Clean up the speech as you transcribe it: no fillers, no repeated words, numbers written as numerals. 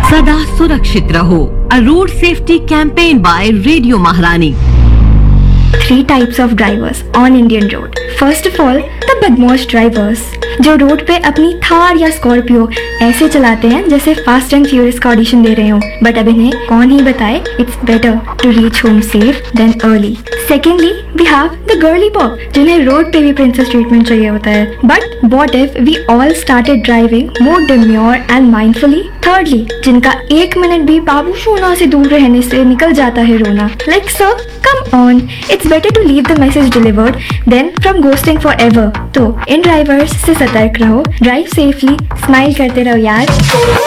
सदा सुरक्षित रहो। A road safety campaign by Radio Maharani. 3 types of drivers on Indian road. First of all, the बदमाश drivers, जो road पे अपनी थार या स्कॉर्पियो ऐसे चलाते हैं जैसे फास्ट एंड फ्यूरियस का ऑडिशन दे रहे हो, बट अब इन्हें कौन ही बताए it's better to reach home safe then early. Secondly, we have the girly pop, जिन्हें रोड पे भी प्रिंसेस ट्रीटमेंट चाहिए होता है, but what if we all started driving more demure and mindfully. Thirdly, जिनका 1 मिनट भी बाबू सोना से दूर रहने से निकल जाता है रोना, like sir come on, it's better to leave the message delivered then from ghosting forever. तो इन ड्राइवर्स से सतर्क रहो, ड्राइव सेफली, स्माइल करते रहो यार।